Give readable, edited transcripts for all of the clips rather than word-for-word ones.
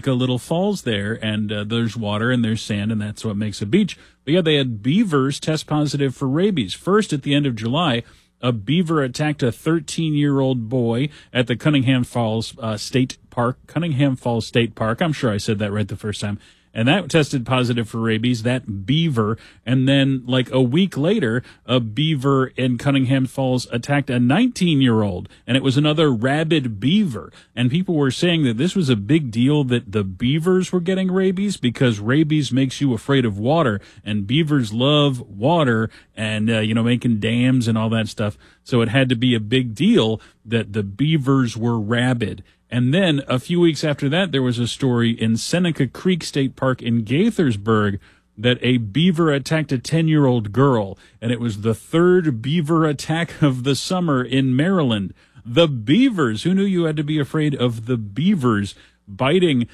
like a little falls there, and there's water and there's sand, and that's what makes a beach. But yeah, they had beavers test positive for rabies. First, at the end of July, a beaver attacked a 13-year-old boy at the Cunningham Falls State Park. Cunningham Falls State Park. I'm sure I said that right the first time. And that tested positive for rabies, that beaver. And then, like a week later, a beaver in Cunningham Falls attacked a 19-year-old. And it was another rabid beaver. And people were saying that this was a big deal that the beavers were getting rabies because rabies makes you afraid of water. And beavers love water and, making dams and all that stuff. So it had to be a big deal that the beavers were rabid. And then a few weeks after that, there was a story in Seneca Creek State Park in Gaithersburg that a beaver attacked a 10-year-old girl. And it was the third beaver attack of the summer in Maryland. The beavers. Who knew you had to be afraid of the beavers biting,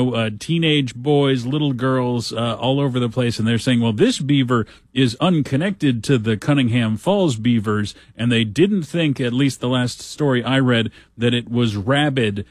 teenage boys, little girls, all over the place. And they're saying, well, this beaver is unconnected to the Cunningham Falls beavers. And they didn't think, at least the last story I read, that it was rabid.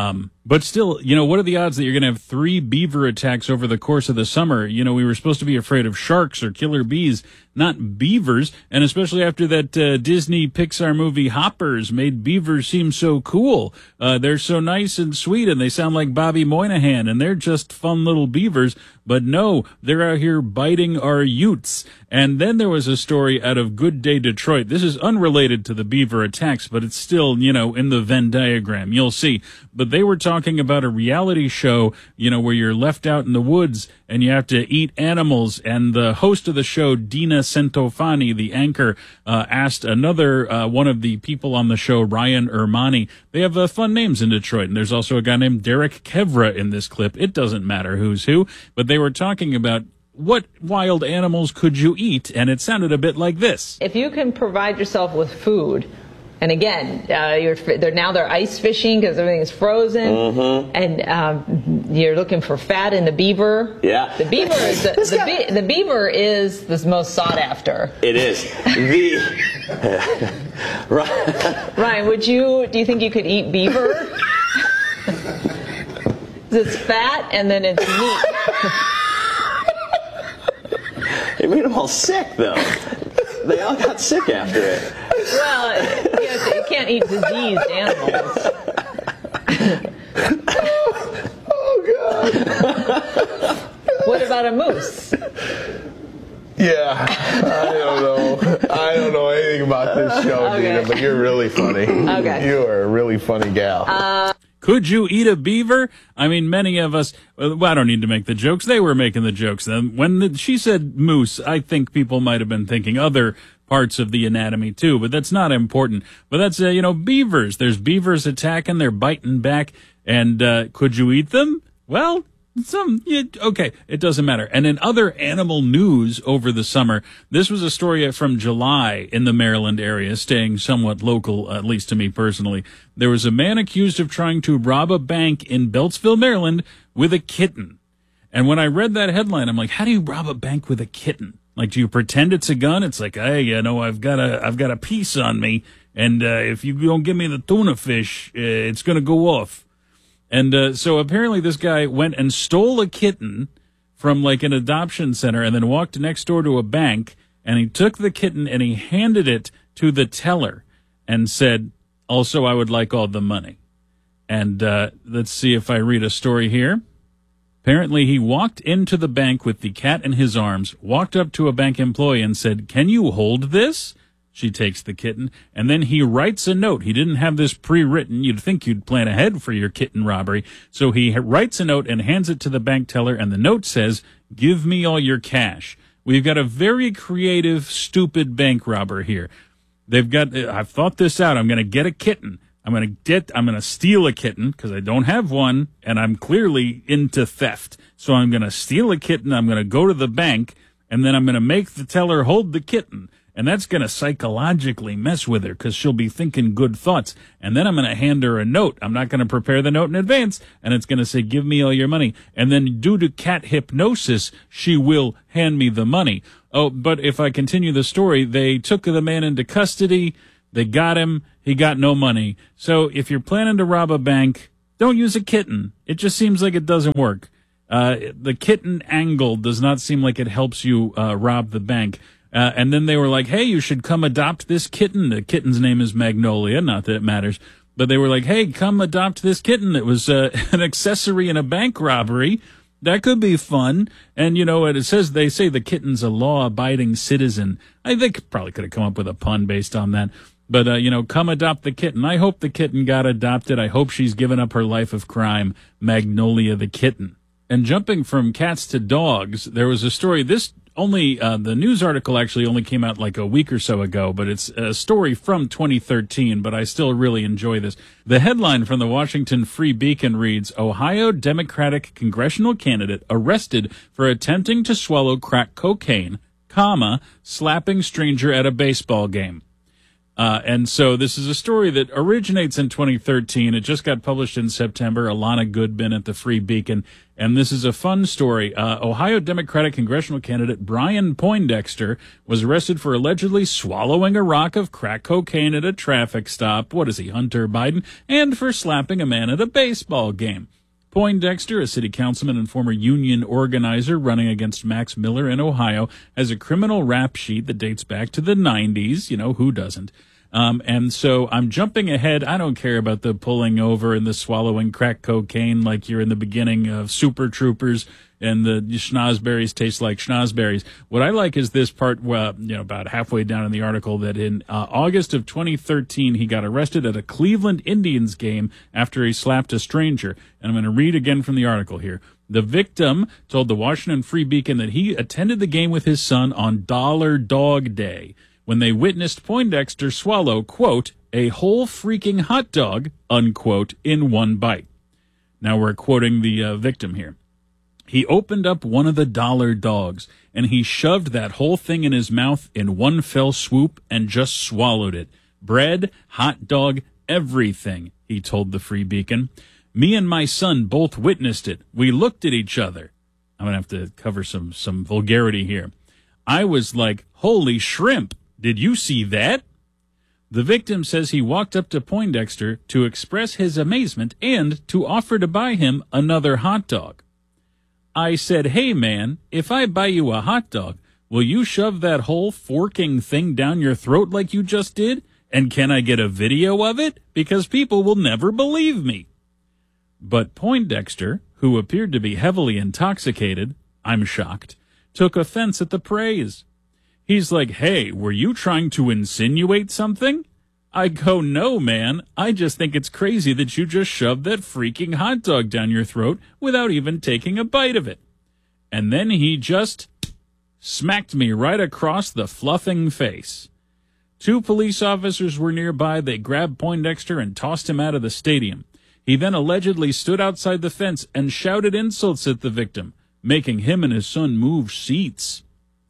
But still, what are the odds that you're going to have 3 beaver attacks over the course of the summer? We were supposed to be afraid of sharks or killer bees, not beavers. And especially after that Disney Pixar movie Hoppers made beavers seem so cool. They're so nice and sweet, and they sound like Bobby Moynihan, and they're just fun little beavers. But no, they're out here biting our utes. And then there was a story out of Good Day Detroit. This is unrelated to the beaver attacks, but it's still, in the Venn diagram. You'll see. But they were talking about a reality show, where you're left out in the woods and you have to eat animals. And the host of the show, Dina Centofani, the anchor, asked another one of the people on the show, Ryan Ermani. They have fun names in Detroit. And there's also a guy named Derek Kevra in this clip. It doesn't matter who's who, but they were talking about what wild animals could you eat, and it sounded a bit like this. If you can provide yourself with food, and again, they're ice fishing because everything is frozen, and you're looking for fat in the beaver. Yeah, the beaver is the beaver is the most sought after. It is. Ryan, do you think you could eat beaver? It's fat and then it's meat. It made them all sick, though. They all got sick after it. Well, you can't eat diseased animals. Oh, God. What about a moose? Yeah, I don't know anything about this show, Okay. Dina, but you're really funny. Okay. You are a really funny gal. Could you eat a beaver? I mean, many of us, well, I don't need to make the jokes. They were making the jokes. Then when she said moose, I think people might have been thinking other parts of the anatomy too, but that's not important. But that's, beavers. There's beavers attacking, they're biting back, and could you eat them? Well, okay, it doesn't matter. And in other animal news over the summer, this was a story from July in the Maryland area, staying somewhat local, at least to me personally. There was a man accused of trying to rob a bank in Beltsville, Maryland, with a kitten. And when I read that headline, I'm like, how do you rob a bank with a kitten? Like, do you pretend it's a gun? It's like, hey, I've got a piece on me, and if you don't give me the tuna fish, it's gonna go off. And so apparently this guy went and stole a kitten from like an adoption center and then walked next door to a bank, and he took the kitten and he handed it to the teller and said, also, I would like all the money. And let's see if I read a story here. Apparently he walked into the bank with the cat in his arms, walked up to a bank employee and said, can you hold this? She takes the kitten, and then he writes a note. He didn't have this pre-written. You'd think you'd plan ahead for your kitten robbery. So he writes a note and hands it to the bank teller, and the note says, give me all your cash. We've got a very creative, stupid bank robber here. I've thought this out. I'm going to get a kitten. I'm going to steal a kitten because I don't have one, and I'm clearly into theft. So I'm going to steal a kitten. I'm going to go to the bank, and then I'm going to make the teller hold the kitten. And that's going to psychologically mess with her because she'll be thinking good thoughts. And then I'm going to hand her a note. I'm not going to prepare the note in advance. And it's going to say, give me all your money. And then due to cat hypnosis, she will hand me the money. Oh, but if I continue the story, they took the man into custody. They got him. He got no money. So if you're planning to rob a bank, Don't use a kitten. It just seems like it doesn't work. The kitten angle does not seem like it helps you rob the bank. And then they were like, hey, you should come adopt this kitten. The kitten's name is Magnolia, not that it matters. But they were like, hey, come adopt this kitten. It was an accessory in a bank robbery. That could be fun. And, you know, it says, they say the kitten's a law-abiding citizen. I think probably could have come up with a pun based on that. But, you know, come adopt the kitten. I hope the kitten got adopted. I hope she's given up her life of crime. Magnolia the kitten. And jumping from cats to dogs, there was a story. This only, the news article actually only came out like a week or so ago, but it's a story from 2013, but I still really enjoy this. The headline from the Washington Free Beacon reads, Ohio Democratic congressional candidate arrested for attempting to swallow crack cocaine, slapping stranger at a baseball game. And so this is a story that originates in 2013. It just got published in September. Alana Goodman at the Free Beacon. And this is a fun story. Ohio Democratic congressional candidate Brian Poindexter was arrested for allegedly swallowing a rock of crack cocaine at a traffic stop. What is he, Hunter Biden? And for slapping a man at a baseball game. Poindexter, a city councilman and former union organizer running against Max Miller in Ohio, has a criminal rap sheet that dates back to the 90s. You know, who doesn't? And so I'm jumping ahead. I don't care about the pulling over and the swallowing crack cocaine like you're in the beginning of Super Troopers and the schnozberries taste like schnozberries. What I like is this part, about halfway down in the article, that in August of 2013, he got arrested at a Cleveland Indians game after he slapped a stranger. And I'm going to read again from the article here. The victim told the Washington Free Beacon that he attended the game with his son on Dollar Dog Day when they witnessed Poindexter swallow, quote, a whole freaking hot dog, unquote, in one bite. Now we're quoting the victim here. He opened up one of the dollar dogs, and he shoved that whole thing in his mouth in one fell swoop and just swallowed it. Bread, hot dog, everything, he told the Free Beacon. Me and my son both witnessed it. We looked at each other. I'm going to have to cover some vulgarity here. I was like, holy shrimp. Did you see that? The victim says he walked up to Poindexter to express his amazement and to offer to buy him another hot dog. I said, hey, man, if I buy you a hot dog, will you shove that whole forking thing down your throat like you just did? And can I get a video of it? Because people will never believe me. But Poindexter, who appeared to be heavily intoxicated, I'm shocked, took offense at the praise. He's like, hey, were you trying to insinuate something? I go, no, man. I just think it's crazy that you just shoved that freaking hot dog down your throat without even taking a bite of it. And then he just smacked me right across the fluffing face. 2 police officers were nearby. They grabbed Poindexter and tossed him out of the stadium. He then allegedly stood outside the fence and shouted insults at the victim, making him and his son move seats.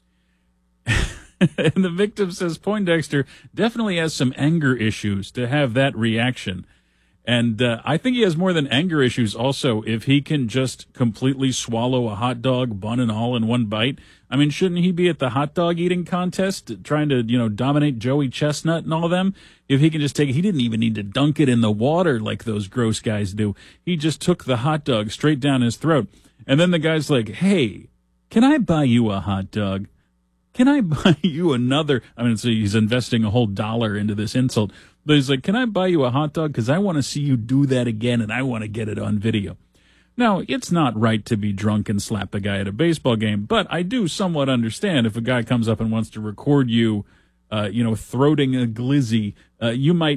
And the victim says Poindexter definitely has some anger issues to have that reaction. And I think he has more than anger issues also if he can just completely swallow a hot dog, bun and all, in one bite. I mean, shouldn't he be at the hot dog eating contest trying to, dominate Joey Chestnut and all them? If he can just take it, he didn't even need to dunk it in the water like those gross guys do. He just took the hot dog straight down his throat. And then the guy's like, hey, can I buy you a hot dog? Can I buy you another? I mean, so he's investing a whole $1 into this insult. But he's like, can I buy you a hot dog? Because I want to see you do that again, and I want to get it on video. Now, it's not right to be drunk and slap a guy at a baseball game, but I do somewhat understand if a guy comes up and wants to record you, throating a glizzy, you might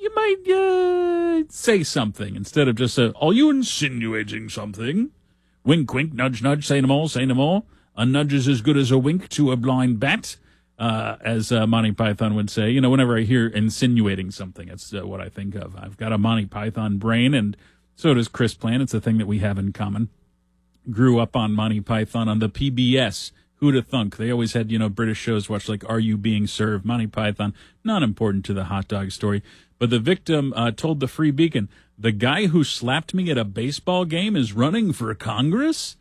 say something instead of just, are you insinuating something? Wink, wink, nudge, nudge, say no more, say no more. A nudge is as good as a wink to a blind bat, as Monty Python would say. Whenever I hear insinuating something, it's what I think of. I've got a Monty Python brain, and so does Chris Plant. It's a thing that we have in common. Grew up on Monty Python on the PBS. Who'da thunk? They always had, British shows watch like Are You Being Served? Monty Python, not important to the hot dog story. But the victim told the Free Beacon, the guy who slapped me at a baseball game is running for Congress?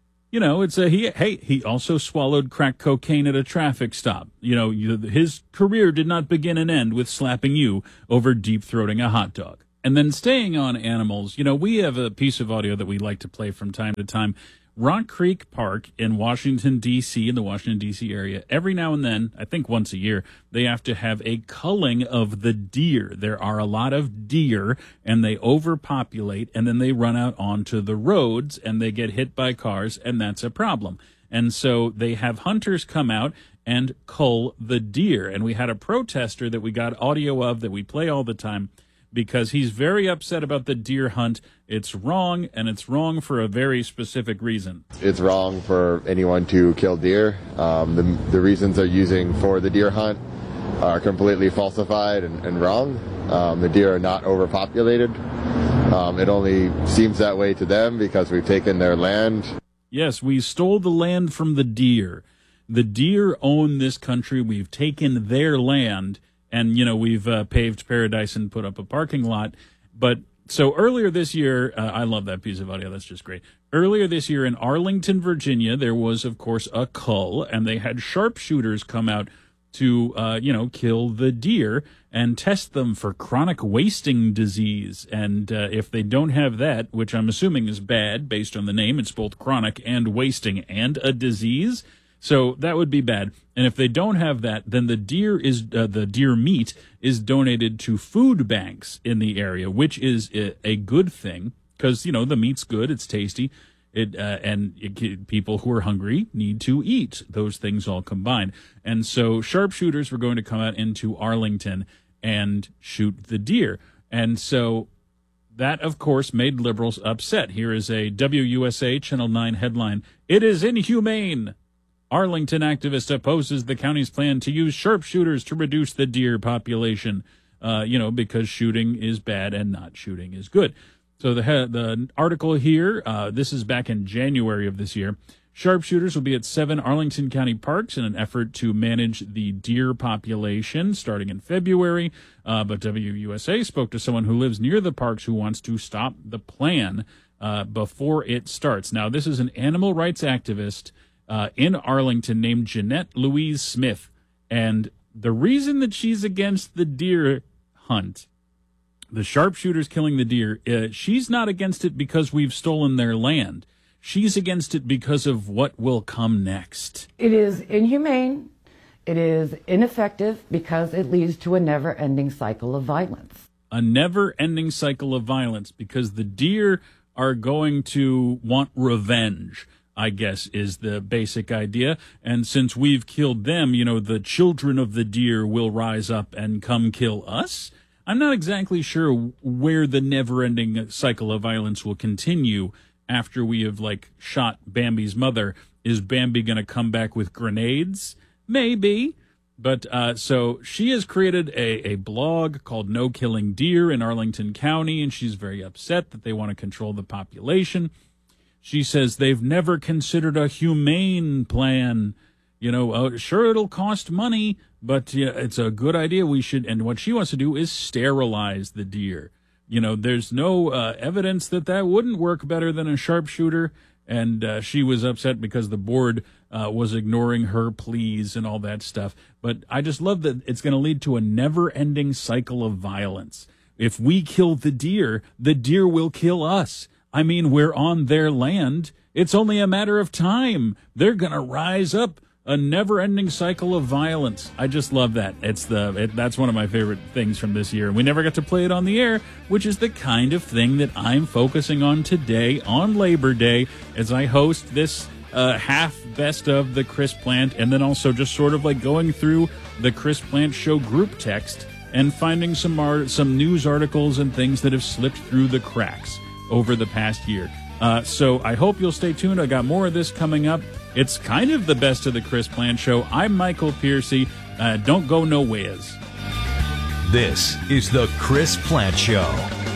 He also swallowed crack cocaine at a traffic stop. His career did not begin and end with slapping you over deep-throating a hot dog. And then staying on animals, we have a piece of audio that we like to play from time to time. Rock Creek Park in Washington, D.C., in the Washington, D.C. area, every now and then, I think once a year, they have to have a culling of the deer. There are a lot of deer, and they overpopulate, and then they run out onto the roads, and they get hit by cars, and that's a problem. And so they have hunters come out and cull the deer. And we had a protester that we got audio of that we play all the time, because he's very upset about the deer hunt. It's wrong, and it's wrong for a very specific reason. It's wrong for anyone to kill deer. The reasons they're using for the deer hunt are completely falsified and wrong. The deer are not overpopulated. It only seems that way to them because we've taken their land. Yes, we stole the land from the deer. The deer own this country. We've taken their land. And, we've paved paradise and put up a parking lot. But so earlier this year, I love that piece of audio. That's just great. Earlier this year in Arlington, Virginia, there was, of course, a cull, and they had sharpshooters come out to, kill the deer and test them for chronic wasting disease. And if they don't have that, which I'm assuming is bad based on the name, it's both chronic and wasting and a disease. So that would be bad. And if they don't have that, then the deer meat is donated to food banks in the area, which is a good thing because, the meat's good. It's tasty. People who are hungry need to eat. Those things all combined. And so sharpshooters were going to come out into Arlington and shoot the deer. And so that, of course, made liberals upset. Here is a WUSA Channel 9 headline. "It is inhumane. Arlington activist opposes the county's plan to use sharpshooters to reduce the deer population, because shooting is bad and not shooting is good." So the article here, this is back in January of this year. Sharpshooters will be at 7 Arlington County parks in an effort to manage the deer population starting in February. But WUSA spoke to someone who lives near the parks who wants to stop the plan before it starts. Now, this is an animal rights activist in Arlington named Jeanette Louise Smith. And the reason that she's against the deer hunt, the sharpshooters killing the deer, she's not against it because we've stolen their land. She's against it because of what will come next. It is inhumane. It is ineffective because it leads to a never-ending cycle of violence. A never-ending cycle of violence because the deer are going to want revenge, I guess, is the basic idea. And since we've killed them, the children of the deer will rise up and come kill us. I'm not exactly sure where the never-ending cycle of violence will continue after we have, shot Bambi's mother. Is Bambi going to come back with grenades? Maybe. But so she has created a blog called No Killing Deer in Arlington County, and she's very upset that they want to control the population. She says they've never considered a humane plan. Sure, it'll cost money, but it's a good idea. We should. And what she wants to do is sterilize the deer. There's no evidence that wouldn't work better than a sharpshooter. And she was upset because the board was ignoring her pleas and all that stuff. But I just love that it's going to lead to a never-ending cycle of violence. If we kill the deer will kill us. I mean, we're on their land. It's only a matter of time. They're going to rise up. A never-ending cycle of violence. I just love that. That's one of my favorite things from this year. And we never got to play it on the air, which is the kind of thing that I'm focusing on today on Labor Day as I host this half best of the Chris Plant, and then also just sort of going through the Chris Plant Show group text and finding some news articles and things that have slipped through the cracks over the past year. So I hope you'll stay tuned. I got more of this coming up. It's kind of the best of the Chris Plant Show. I'm Michael Piercy. Don't go nowheres. This is the Chris Plant Show.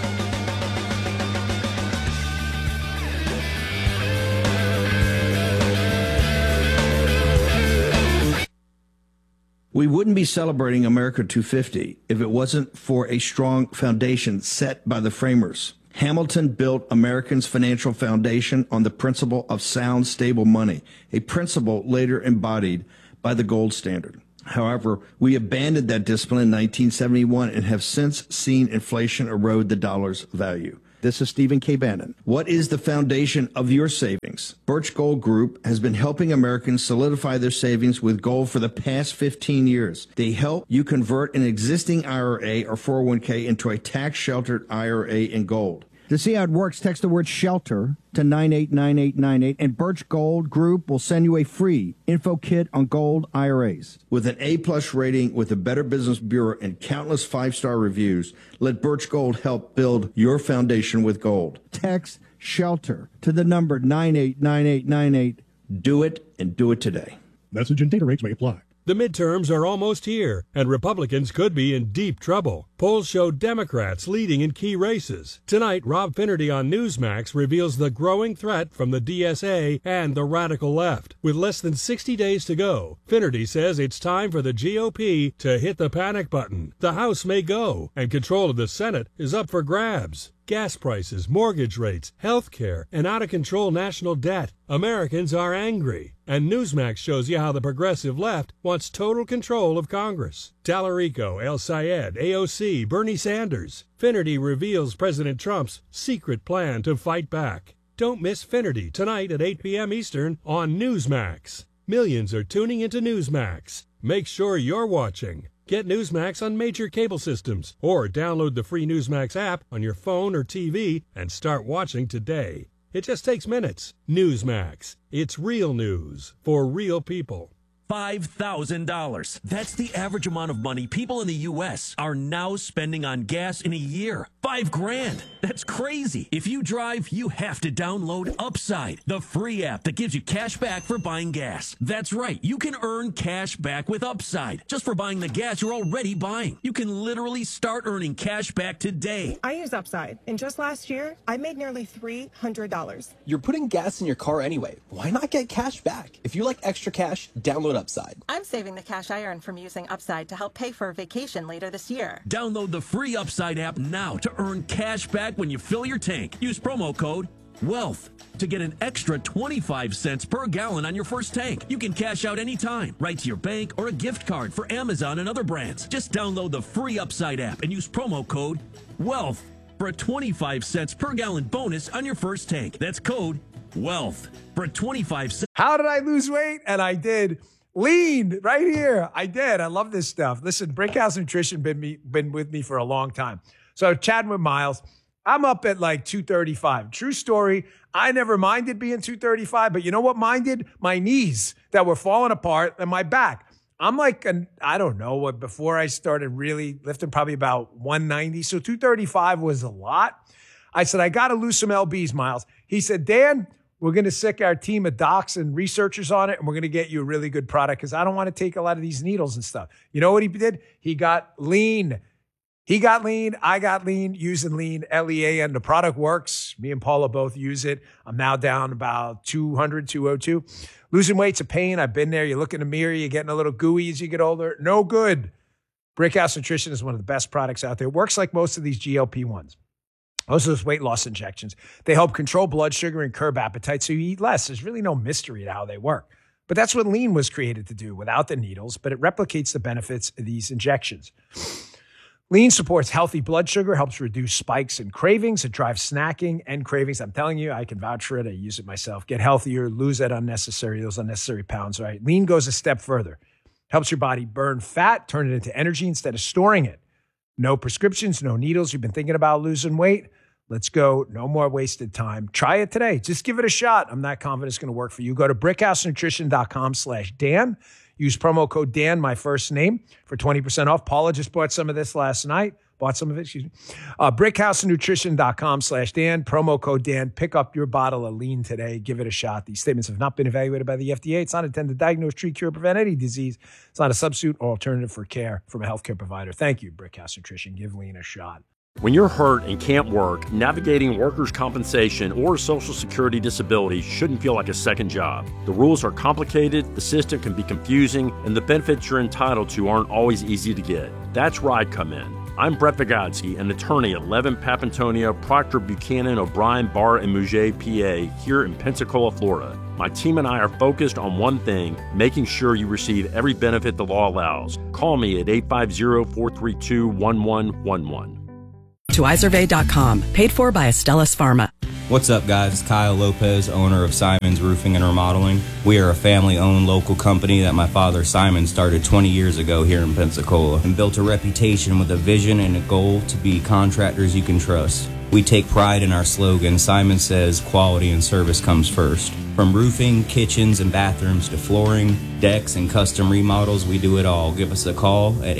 We wouldn't be celebrating America 250 if it wasn't for a strong foundation set by the framers. Hamilton built Americans' financial foundation on the principle of sound, stable money, a principle later embodied by the gold standard. However, we abandoned that discipline in 1971 and have since seen inflation erode the dollar's value. This is Stephen K. Bannon. What is the foundation of your savings? Birch Gold Group has been helping Americans solidify their savings with gold for the past 15 years. They help you convert an existing IRA or 401k into a tax-sheltered IRA in gold. To see how it works, text the word SHELTER to 989898, and Birch Gold Group will send you a free info kit on gold IRAs. With an A-plus rating with the Better Business Bureau and countless five-star reviews, let Birch Gold help build your foundation with gold. Text SHELTER to the number 989898. Do it, and do it today. Message and data rates may apply. The midterms are almost here, and Republicans could be in deep trouble. Polls show Democrats leading in key races. Tonight, Rob Finnerty on Newsmax reveals the growing threat from the DSA and the radical left. With less than 60 days to go, Finnerty says it's time for the GOP to hit the panic button. The House may go, and control of the Senate is up for grabs. Gas prices, mortgage rates, health care, and out-of-control national debt. Americans are angry. And Newsmax shows you how the progressive left wants total control of Congress. Tallarico, El Sayed, AOC, Bernie Sanders. Finnerty reveals President Trump's secret plan to fight back. Don't miss Finnerty tonight at 8 p.m. Eastern on Newsmax. Millions are tuning into Newsmax. Make sure you're watching. Get Newsmax on major cable systems or download the free Newsmax app on your phone or TV and start watching today. It just takes minutes. Newsmax. It's real news for real people. $5,000. That's the average amount of money people in the U.S. are now spending on gas in a year. $5,000. That's crazy. If you drive, you have to download Upside, the free app that gives you cash back for buying gas. That's right. You can earn cash back with Upside just for buying the gas you're already buying. You can literally start earning cash back today. I use Upside, and just last year, I made nearly $300. You're putting gas in your car anyway. Why not get cash back? If you like extra cash, download Upside. I'm saving the cash I earn from using Upside to help pay for a vacation later this year. Download the free Upside app now to earn cash back when you fill your tank. Use promo code WEALTH to get an extra 25 cents per gallon on your first tank. You can cash out anytime, right to your bank or a gift card for Amazon and other brands. Just download the free Upside app and use promo code WEALTH for a 25 cents per gallon bonus on your first tank. That's code WEALTH for a 25 cents. How did I lose weight? And I did. Lean right here. I did. I love this stuff. Listen, Brickhouse Nutrition been with me for a long time. So chatting with Miles, I'm up at like 235. True story. I never minded being 235, but you know what minded? My knees that were falling apart and my back. I'm like, I don't know what, before I started really lifting, probably about 190. So 235 was a lot. I said, I got to lose some LBs, Miles. He said, Dan, we're going to sick our team of docs and researchers on it, and we're going to get you a really good product because I don't want to take a lot of these needles and stuff. You know what he did? He got lean. He got lean. I got lean using lean, LEAN. The product works. Me and Paula both use it. I'm now down about 200, 202. Losing weight's a pain. I've been there. You look in the mirror, you're getting a little gooey as you get older. No good. Brickhouse Nutrition is one of the best products out there. It works like most of these GLP-1s. Most of those weight loss injections, they help control blood sugar and curb appetite so you eat less. There's really no mystery to how they work. But that's what lean was created to do without the needles, but it replicates the benefits of these injections. Lean supports healthy blood sugar, helps reduce spikes and cravings. It drives snacking and cravings. I'm telling you, I can vouch for it. I use it myself. Get healthier, lose those unnecessary pounds, right? Lean goes a step further. Helps your body burn fat, turn it into energy instead of storing it. No prescriptions, no needles. You've been thinking about losing weight? Let's go. No more wasted time. Try it today. Just give it a shot. I'm not confident it's going to work for you. Go to brickhousenutrition.com/Dan. Use promo code Dan, my first name, for 20% off. Paula just bought some of this last night. brickhousenutrition.com/Dan. Promo code Dan. Pick up your bottle of lean today. Give it a shot. These statements have not been evaluated by the FDA. It's not intended to diagnose, treat, cure, prevent any disease. It's not a substitute or alternative for care from a healthcare provider. Thank you, Brickhouse Nutrition. Give lean a shot. When you're hurt and can't work, navigating workers' compensation or Social Security disability shouldn't feel like a second job. The rules are complicated, the system can be confusing, and the benefits you're entitled to aren't always easy to get. That's where I come in. I'm Brett Vygotsky, an attorney at Levin Papantonia, Proctor Buchanan, O'Brien, Barr, and Mouget, PA, here in Pensacola, Florida. My team and I are focused on one thing, making sure you receive every benefit the law allows. Call me at 850-432-1111. To iSurvey.com, paid for by Astellas Pharma. What's up, guys? Kyle Lopez, owner of Simon's Roofing and Remodeling. We are a family-owned local company that my father Simon started 20 years ago here in Pensacola and built a reputation with a vision and a goal to be contractors you can trust. We take pride in our slogan, Simon says quality and service comes first. From roofing, kitchens, and bathrooms to flooring, decks, and custom remodels, we do it all. Give us a call at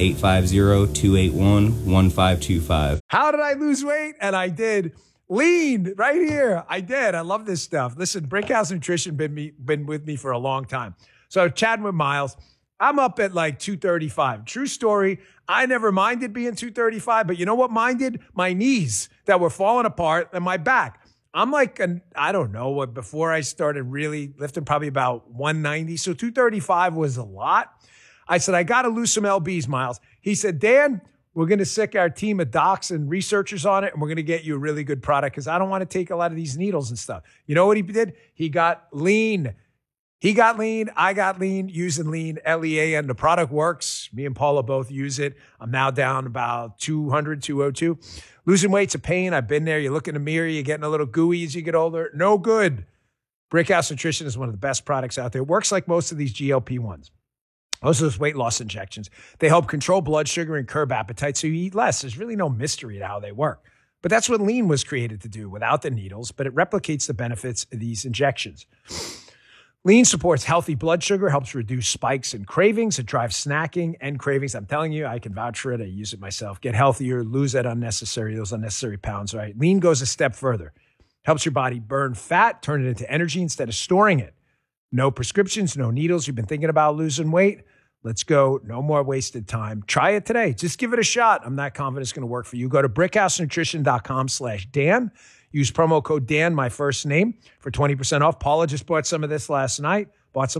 850-281-1525. How did I lose weight? And I did. Lean right here. I did. I love this stuff. Listen, Brickhouse Nutrition been with me for a long time. So chatting with Miles, I'm up at like 235. True story. I never minded being 235, but you know what minded? My knees that were falling apart and my back. I'm like, I don't know what, before I started really lifting, probably about 190. So 235 was a lot. I said, I got to lose some LBs, Miles. He said, Dan, we're going to sick our team of docs and researchers on it, and we're going to get you a really good product because I don't want to take a lot of these needles and stuff. You know what he did? He got lean. He got lean. I got lean, using lean, L-E-A-N. The product works. Me and Paula both use it. I'm now down about 200, 202. Losing weight's a pain. I've been there. You look in the mirror, you're getting a little gooey as you get older. No good. Brickhouse Nutrition is one of the best products out there. It works like most of these GLP-1s. Most of those weight loss injections. They help control blood sugar and curb appetite so you eat less. There's really no mystery to how they work. But that's what lean was created to do without the needles, but it replicates the benefits of these injections. Lean supports healthy blood sugar, helps reduce spikes and cravings. It drives snacking and cravings. I'm telling you, I can vouch for it. I use it myself. Get healthier, lose those unnecessary pounds, right? Lean goes a step further. Helps your body burn fat, turn it into energy instead of storing it. No prescriptions, no needles. You've been thinking about losing weight? Let's go. No more wasted time. Try it today. Just give it a shot. I'm not confident it's going to work for you. Go to brickhousenutrition.com/Dan. Use promo code Dan, my first name, for 20% off. Paula just bought some of this last night.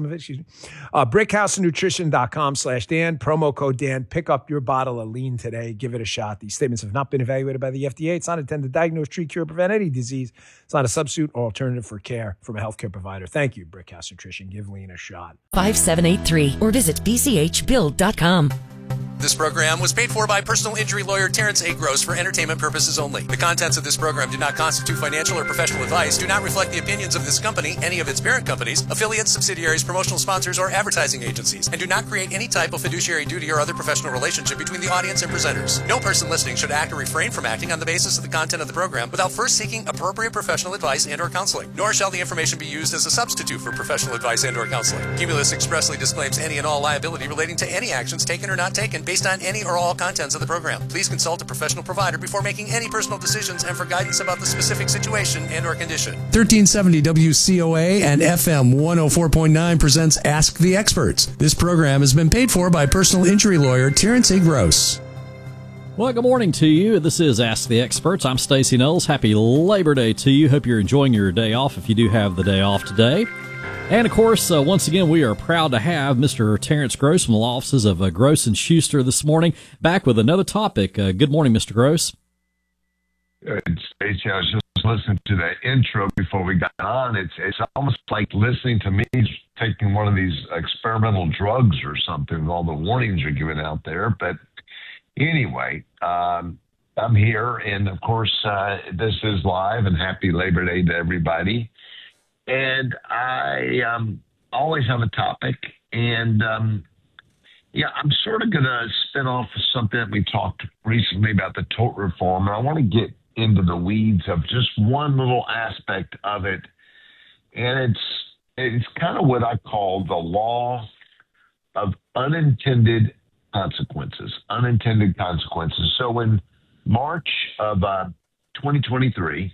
brickhousenutrition.com/Dan. Promo code Dan. Pick up your bottle of lean today. Give it a shot. These statements have not been evaluated by the FDA. It's not intended to diagnose, treat, cure, or prevent any disease. It's not a substitute or alternative for care from a healthcare provider. Thank you, Brickhouse Nutrition. Give lean a shot. 5783 or visit bchbuild.com. This program was paid for by personal injury lawyer Terrence A. Gross for entertainment purposes only. The contents of this program do not constitute financial or professional advice, do not reflect the opinions of this company, any of its parent companies, affiliates, subsidiaries, promotional sponsors, or advertising agencies, and do not create any type of fiduciary duty or other professional relationship between the audience and presenters. No person listening should act or refrain from acting on the basis of the content of the program without first seeking appropriate professional advice and or counseling, nor shall the information be used as a substitute for professional advice and or counseling. Cumulus expressly disclaims any and all liability relating to any actions taken or not taken based on any or all contents of the program. Please consult a professional provider before making any personal decisions and for guidance about the specific situation and or condition. 1370 WCOA and FM 104.9 presents Ask the Experts. This program has been paid for by personal injury lawyer Terrence A. Gross. Well, good morning to you. This is Ask the Experts. I'm Stacey Knowles. Happy Labor Day to you. Hope you're enjoying your day off if you do have the day off today. And, of course, once again, we are proud to have Mr. Terrence Gross from the law offices of Gross & Schuster this morning, back with another topic. Good morning, Mr. Gross. Stacey, I was just listening to the intro before we got on. It's almost like listening to me taking one of these experimental drugs or something, all the warnings you're giving out there. But anyway, I'm here, and, of course, this is live, and happy Labor Day to everybody. And I always have a topic, and I'm sort of going to spin off of something that we talked recently about the tort reform, and I want to get into the weeds of just one little aspect of it, and it's kind of what I call the law of unintended consequences. So in March of 2023,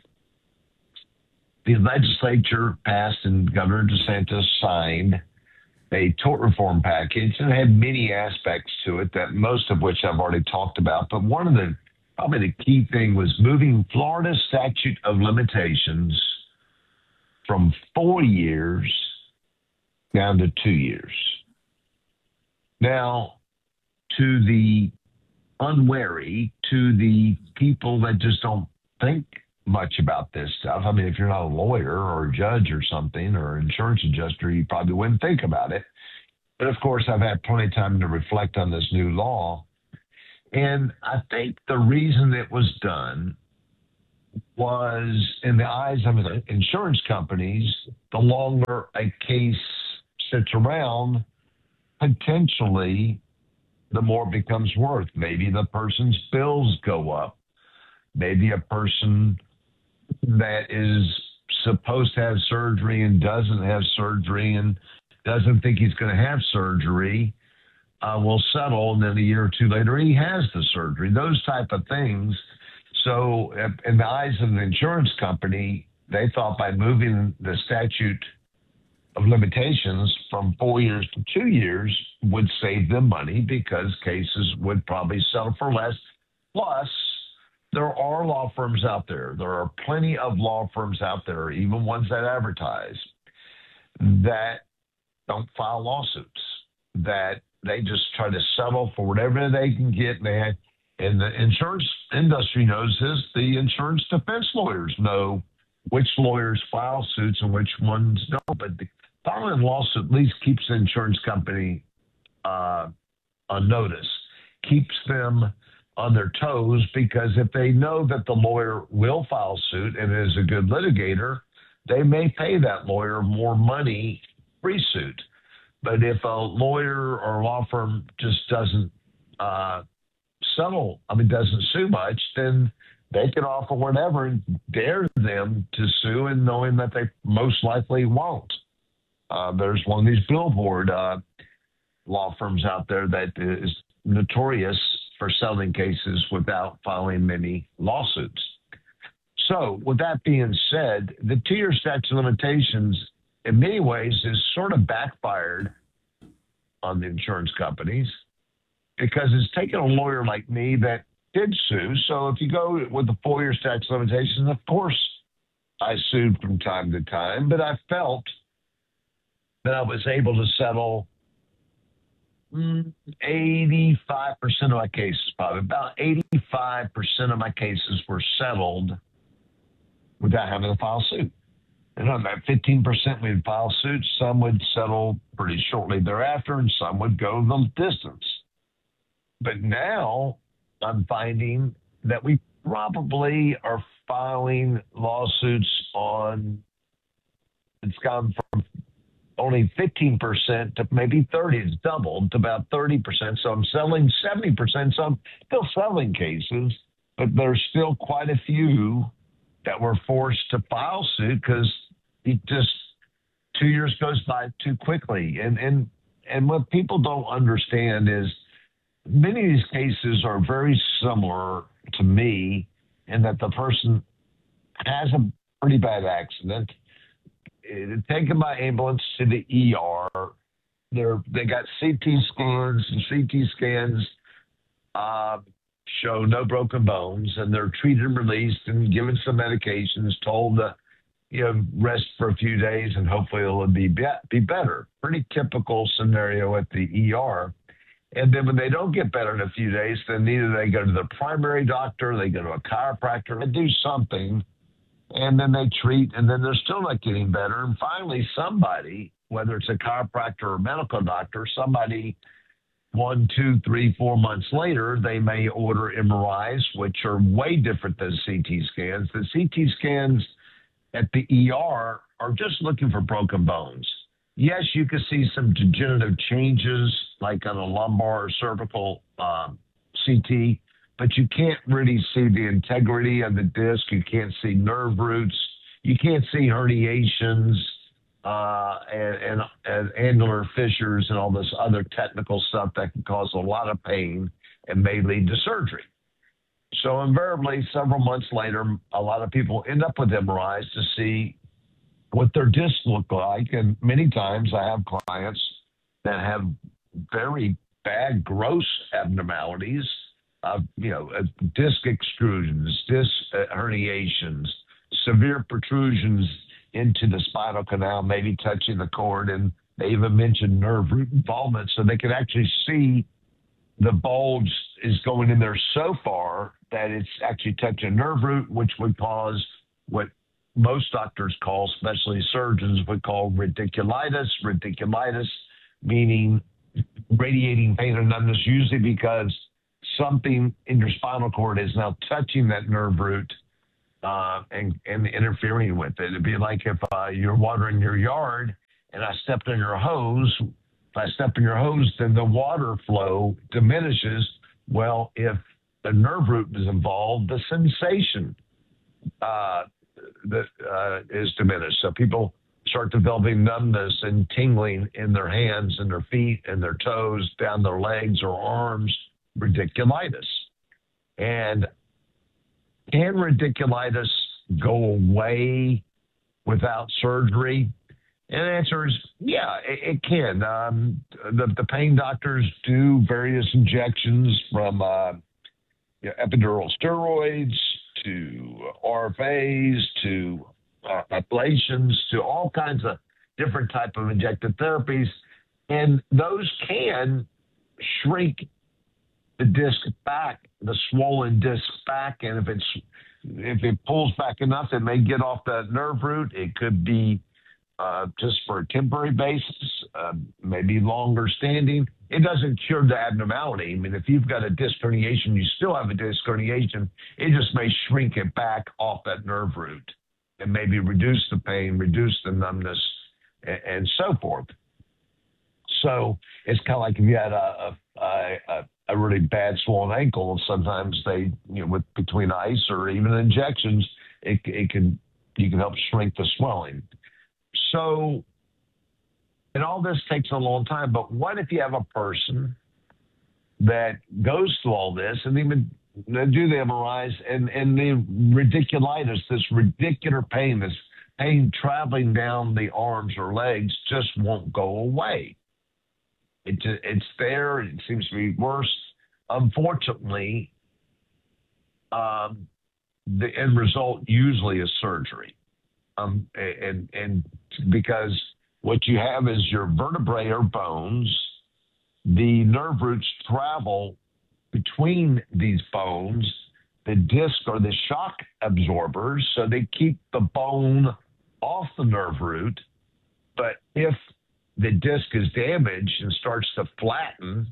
the legislature passed and Governor DeSantis signed a tort reform package, and it had many aspects to it, that most of which I've already talked about. But one of probably the key thing was moving Florida's statute of limitations from 4 years down to 2 years. Now, to the unwary to the people that just don't think much about this stuff. I mean, if you're not a lawyer or a judge or something or insurance adjuster, you probably wouldn't think about it. But of course, I've had plenty of time to reflect on this new law. And I think the reason it was done was, in the eyes of the insurance companies, the longer a case sits around, potentially the more it becomes worth. Maybe the person's bills go up. Maybe a person that is supposed to have surgery and doesn't have surgery and doesn't think he's going to have surgery will settle, and then a year or two later he has the surgery. Those type of things. So in the eyes of the insurance company, they thought by moving the statute of limitations from 4 years to 2 years would save them money because cases would probably settle for less. Plus, there are law firms out there. There are plenty of law firms out there, even ones that advertise, that don't file lawsuits, that they just try to settle for whatever they can get. And the insurance industry knows this. The insurance defense lawyers know which lawyers file suits and which ones don't. But the filing a lawsuit at least keeps the insurance company on notice, keeps them on their toes, because if they know that the lawyer will file suit and is a good litigator, they may pay that lawyer more money pre-suit. But if a lawyer or law firm just doesn't doesn't sue much, then they can offer whatever and dare them to sue, and knowing that they most likely won't. There's one of these billboard law firms out there that is notorious for settling cases without filing many lawsuits. So with that being said, the 2-year statute of limitations in many ways is sort of backfired on the insurance companies, because it's taken a lawyer like me that did sue. So if you go with the 4-year statute of limitations, of course I sued from time to time, but I felt that I was able to settle 85% of my cases, probably about 85% of my cases were settled without having to file suit. And on that 15% we'd file suits, some would settle pretty shortly thereafter, and some would go the distance. But now I'm finding that we probably are filing lawsuits on, it's gone from only 15% to maybe 30. It's doubled to about 30%. So I'm selling 70%. So I'm still selling cases, but there's still quite a few that were forced to file suit because it just 2 years goes by too quickly. And what people don't understand is many of these cases are very similar to me in that the person has a pretty bad accident, taken by ambulance to the ER. They got CT scans, and CT scans show no broken bones, and they're treated and released and given some medications, told to rest for a few days and hopefully it'll be better. Pretty typical scenario at the ER. And then when they don't get better in a few days, then either they go to the primary doctor, they go to a chiropractor, they do something, and then they treat, and then they're still not getting better. And finally, somebody, whether it's a chiropractor or a medical doctor, somebody 1, 2, 3, 4 months later, they may order MRIs, which are way different than CT scans. The CT scans at the ER are just looking for broken bones. Yes, you can see some degenerative changes like on a lumbar or cervical CT, but you can't really see the integrity of the disc. You can't see nerve roots. You can't see herniations and annular fissures and all this other technical stuff that can cause a lot of pain and may lead to surgery. So invariably, several months later, a lot of people end up with MRIs to see what their discs look like. And many times I have clients that have very bad gross abnormalities, disc extrusions, disc herniations, severe protrusions into the spinal canal, maybe touching the cord. And they even mentioned nerve root involvement, so they can actually see the bulge is going in there so far that it's actually touching a nerve root, which would cause what most doctors call, especially surgeons, would call radiculitis. Radiculitis meaning radiating pain and numbness, usually because something in your spinal cord is now touching that nerve root and interfering with it. It'd be like if you're watering your yard and I stepped on your hose. If I step in your hose, then the water flow diminishes. Well, if the nerve root is involved, the sensation is diminished. So people start developing numbness and tingling in their hands and their feet and their toes, down their legs or arms, radiculitis. And can radiculitis go away without surgery? And the answer is, yeah, it can. The pain doctors do various injections from epidural steroids to RFAs to ablations to all kinds of different type of injected therapies. And those can shrink the disc back, the swollen disc back. And if it pulls back enough, it may get off that nerve root. It could be just for a temporary basis, maybe longer standing. It doesn't cure the abnormality. I mean, if you've got a disc herniation, you still have a disc herniation. It just may shrink it back off that nerve root and maybe reduce the pain, reduce the numbness, and so forth. So it's kind of like if you had a really bad swollen ankle. Sometimes they, with between ice or even injections, you can help shrink the swelling. So, and all this takes a long time, but what if you have a person that goes through all this and even do the MRIs and the radiculitis, this radicular pain, this pain traveling down the arms or legs just won't go away. It's there. It seems to be worse. Unfortunately, the end result usually is surgery. And because what you have is your vertebrae or bones, the nerve roots travel between these bones. The disc are the shock absorbers, so they keep the bone off the nerve root. But if the disc is damaged and starts to flatten,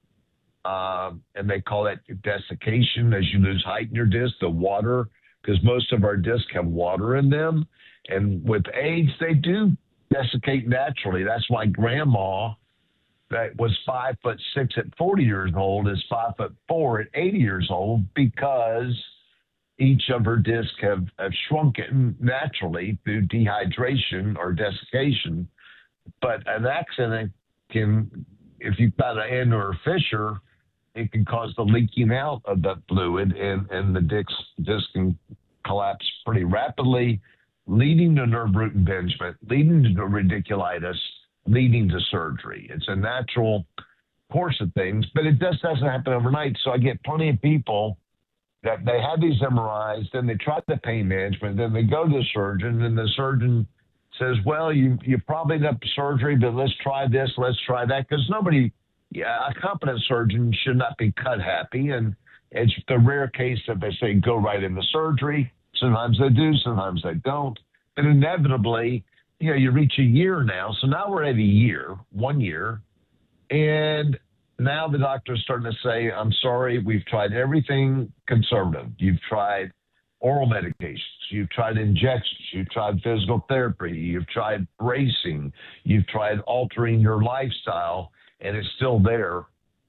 and they call that desiccation as you lose height in your disc, the water, because most of our discs have water in them. And with age, they do desiccate naturally. That's why grandma that was 5'6" at 40 years old is 5'4" at 80 years old, because each of her discs have shrunken naturally through dehydration or desiccation. But an accident can, if you've got an end or a fissure, it can cause the leaking out of that fluid, and the disc can collapse pretty rapidly, leading to nerve root impingement, leading to radiculitis, leading to surgery. It's a natural course of things, but it just doesn't happen overnight. So I get plenty of people that they have these MRIs, then they try the pain management, then they go to the surgeon, and the surgeon says, well, you probably need surgery, but let's try this, let's try that, because a competent surgeon should not be cut happy, and it's the rare case that they say go right into surgery. Sometimes they do, sometimes they don't. But inevitably, you reach a year now. So now we're at 1 year, and now the doctor's starting to say, I'm sorry, we've tried everything conservative. You've tried oral medications, you've tried injections, you've tried physical therapy, you've tried bracing, you've tried altering your lifestyle, and it's still there.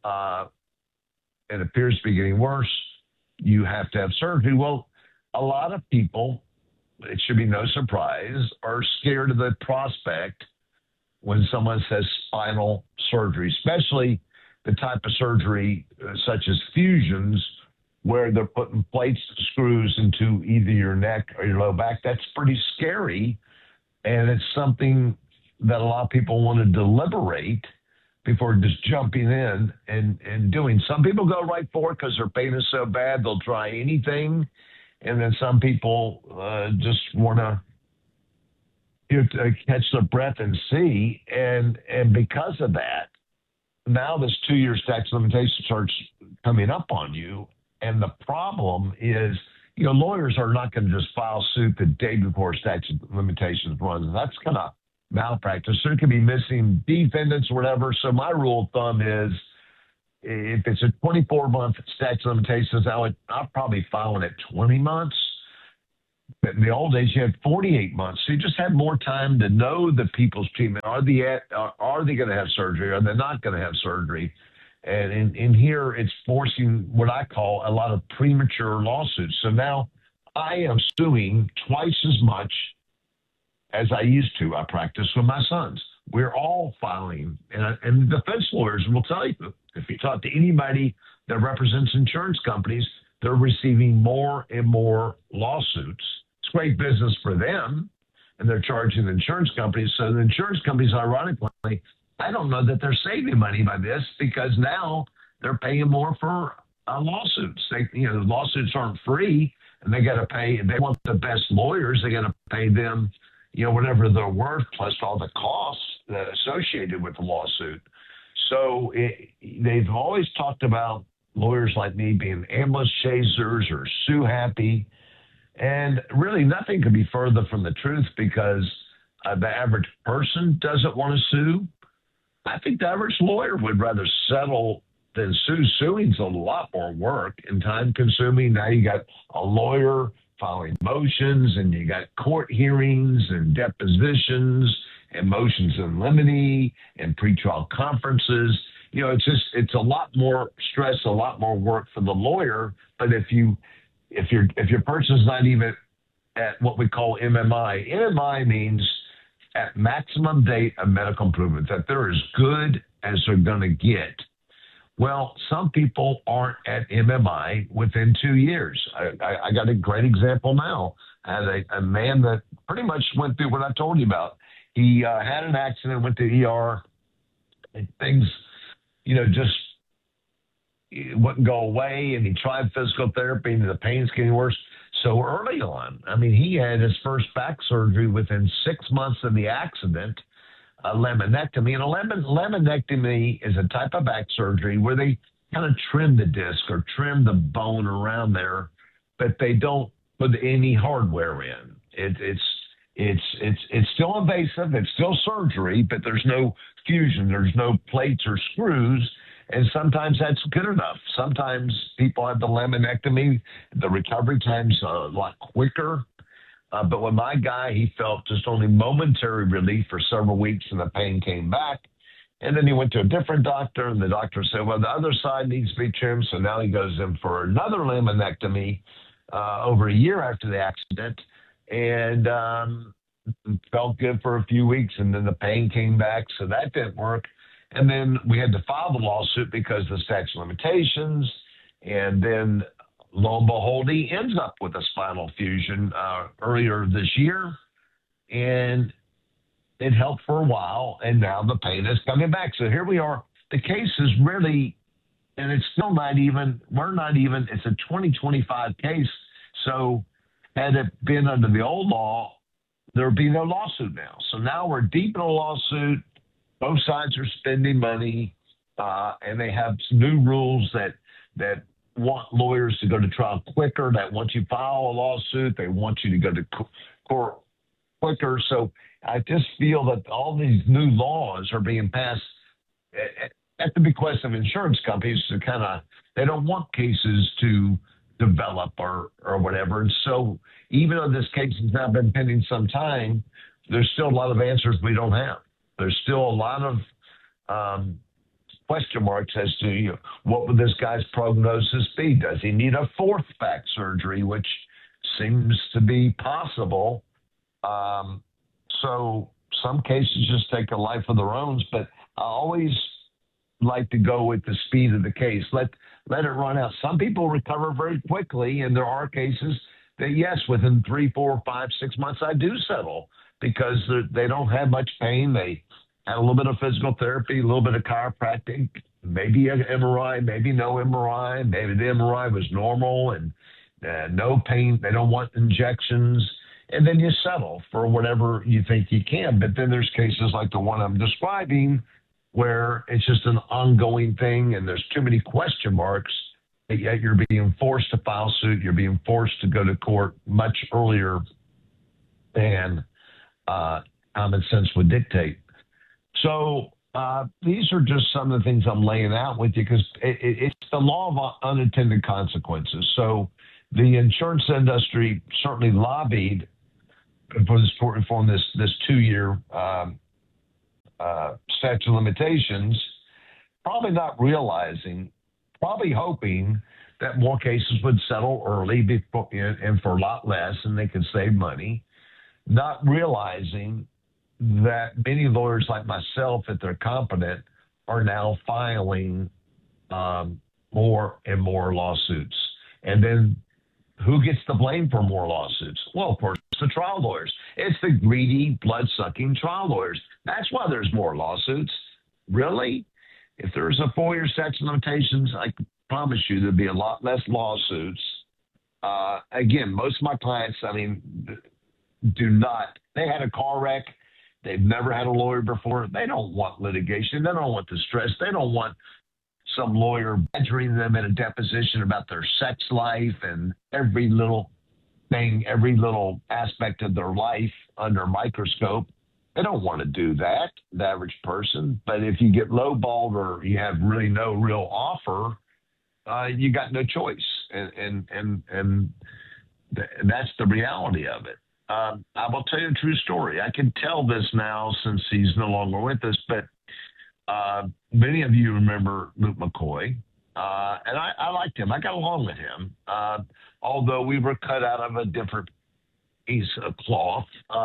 It appears to be getting worse. You have to have surgery. Well, a lot of people, it should be no surprise, are scared of the prospect when someone says spinal surgery, especially the type of surgery such as fusions, where they're putting plates, screws into either your neck or your low back. That's pretty scary, and it's something that a lot of people want to deliberate before just jumping in and doing. Some people go right for it because their pain is so bad they'll try anything, and then some people just want to catch their breath and see, and because of that, now this 2-year statute of limitations starts coming up on you. And the problem is, lawyers are not going to just file suit the day before statute of limitations runs. That's kind of malpractice. There could be missing defendants or whatever. So my rule of thumb is, if it's a 24-month statute of limitations, I'll probably file it at 20 months. But in the old days, you had 48 months. So you just had more time to know the people's treatment. Are they going to have surgery? Are they not going to have surgery? And in here, it's forcing what I call a lot of premature lawsuits. So now I am suing twice as much as I used to. I practice with my sons. We're all filing. And defense lawyers will tell you, if you talk to anybody that represents insurance companies, they're receiving more and more lawsuits. It's great business for them, and they're charging the insurance companies. So the insurance companies, ironically, I don't know that they're saving money by this, because now they're paying more for lawsuits. The lawsuits aren't free, and they got to pay. If they want the best lawyers, they got to pay them, whatever they're worth, plus all the costs associated with the lawsuit. So they've always talked about lawyers like me being ambulance chasers or sue happy. And really nothing could be further from the truth, because the average person doesn't want to sue. I think the average lawyer would rather settle than sue. Suing's a lot more work and time consuming. Now you got a lawyer filing motions, and you got court hearings and depositions and motions in limine and pretrial conferences. It's a lot more stress, a lot more work for the lawyer. But if your person's not even at what we call MMI means at maximum date of medical improvement, that they're as good as they're going to get. Well, some people aren't at MMI within 2 years. I got a great example now. I had a man that pretty much went through what I told you about. He had an accident, went to ER, and things, just wouldn't go away, and he tried physical therapy, and the pain's getting worse. So early on, he had his first back surgery within 6 months of the accident, a laminectomy. And a laminectomy is a type of back surgery where they kind of trim the disc or trim the bone around there, but they don't put any hardware in. It's still invasive. It's still surgery, but there's no fusion. There's no plates or screws. And sometimes that's good enough. Sometimes people have the laminectomy. The recovery time's a lot quicker. But with my guy, he felt just only momentary relief for several weeks, and the pain came back. And then he went to a different doctor, and the doctor said, well, the other side needs to be trimmed. So now he goes in for another laminectomy over a year after the accident, and felt good for a few weeks, and then the pain came back. So that didn't work. And then we had to file the lawsuit because of the statute of limitations. And then, lo and behold, he ends up with a spinal fusion earlier this year. And it helped for a while, and now the pain is coming back. So here we are. The case is really, and it's still not even, it's a 2025 case. So had it been under the old law, there would be no lawsuit now. So now we're deep in a lawsuit. Both sides are spending money, and they have some new rules that want lawyers to go to trial quicker, that once you file a lawsuit, they want you to go to court quicker. So I just feel that all these new laws are being passed at the bequest of insurance companies to they don't want cases to develop or whatever. And so even though this case has now been pending some time, there's still a lot of answers we don't have. There's still a lot of question marks as to what would this guy's prognosis be? Does he need a fourth back surgery, which seems to be possible? So some cases just take a life of their own, but I always like to go with the speed of the case. Let it run out. Some people recover very quickly, and there are cases that, yes, within 3, 4, 5, 6 months, I do settle because they don't have much pain. They had a little bit of physical therapy, a little bit of chiropractic, maybe an MRI, maybe no MRI. Maybe the MRI was normal and no pain. They don't want injections. And then you settle for whatever you think you can. But then there's cases like the one I'm describing where it's just an ongoing thing and there's too many question marks, but yet you're being forced to file suit. You're being forced to go to court much earlier than common sense would dictate. So these are just some of the things I'm laying out with you because it's the law of unintended consequences. So the insurance industry certainly lobbied for this tort reform, this 2-year statute of limitations, probably not realizing, probably hoping that more cases would settle early before, and for a lot less, and they could save money, not realizing that many lawyers like myself, if they're competent, are now filing more and more lawsuits. And then who gets the blame for more lawsuits? Well, of course, the trial lawyers. It's the greedy, blood-sucking trial lawyers. That's why there's more lawsuits. Really? If there's a 4-year statute of limitations, I can promise you there'd be a lot less lawsuits. Again, most of my clients, do not. They had a car wreck. They've never had a lawyer before. They don't want litigation. They don't want the stress. They don't want some lawyer badgering them in a deposition about their sex life and every little thing, every little aspect of their life under a microscope. They don't want to do that, the average person. But if you get lowballed or you have really no real offer, you got no choice. And that's the reality of it. I will tell you a true story. I can tell this now since he's no longer with us, but many of you remember Luke McCoy, and I liked him. I got along with him, although we were cut out of a different piece of cloth.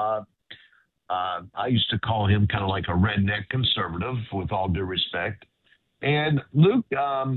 I used to call him kind of like a redneck conservative, with all due respect. And Luke,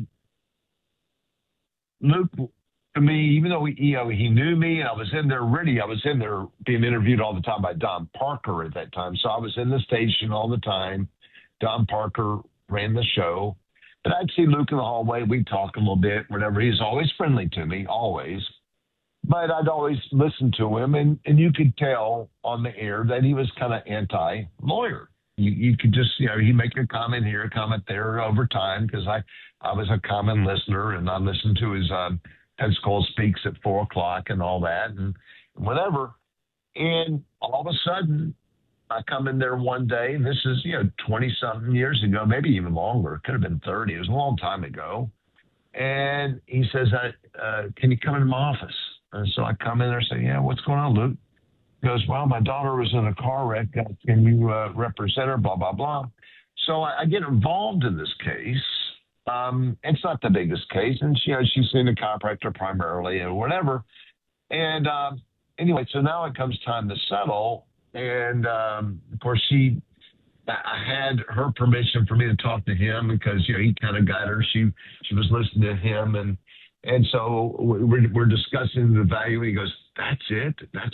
to me, even though he knew me, and I was in there being interviewed all the time by Don Parker at that time. So I was in the station all the time. Don Parker ran the show. But I'd see Luke in the hallway. We'd talk a little bit, whatever. He's always friendly to me, always. But I'd always listen to him, and you could tell on the air that he was kind of anti-lawyer. You could just, he'd make a comment here, a comment there over time, because I was a common listener, and I listened to his Pensacola Speaks at 4 o'clock and all that, and whatever. And all of a sudden, I come in there one day, and this is, 20-something years ago, maybe even longer. It could have been 30. It was a long time ago. And he says, can you come into my office? And so I come in there and say, yeah, what's going on, Luke? He goes, well, my daughter was in a car wreck. Can you represent her, blah, blah, blah. So I get involved in this case. It's not the biggest case. And she's seen a chiropractor primarily and whatever. And anyway, so now it comes time to settle. And, of course, I had her permission for me to talk to him because, he kind of got her. She was listening to him. And so we're discussing the value. He goes, that's it?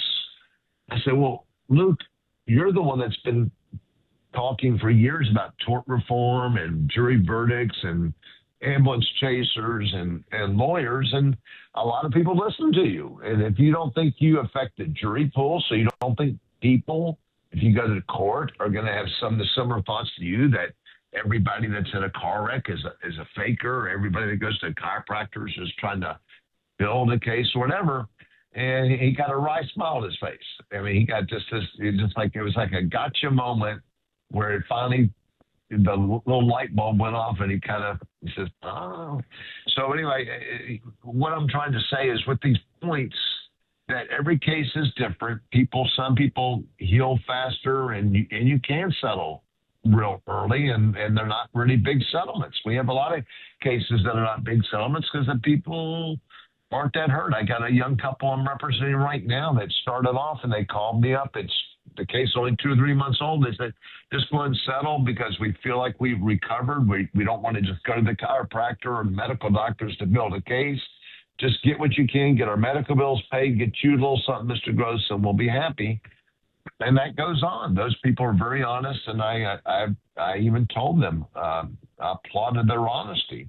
I said, well, Luke, you're the one that's been talking for years about tort reform and jury verdicts and ambulance chasers and lawyers, and a lot of people listen to you. And if you don't think you affect the jury pool, so you don't think people, if you go to court, are going to have some of the similar thoughts to you, that everybody that's in a car wreck is a faker, everybody that goes to a chiropractor is just trying to build a case or whatever. And he got a wry smile on his face. I mean, he got just this, it was like a gotcha moment where it finally, the little light bulb went off, and he says, oh. So anyway, what I'm trying to say is with these points, that every case is different. Some people heal faster, and you can settle real early, and they're not really big settlements. We have a lot of cases that are not big settlements because the people aren't that hurt. I got a young couple I'm representing right now that started off, and they called me up. It's the case only 2 or 3 months old. They said, just go and settle because we feel like we've recovered. We don't want to just go to the chiropractor or medical doctors to build a case. Just get what you can, get our medical bills paid, get you a little something, Mr. Gross, and we'll be happy. And that goes on. Those people are very honest, and I even told them, I applauded their honesty.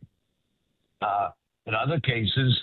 In other cases,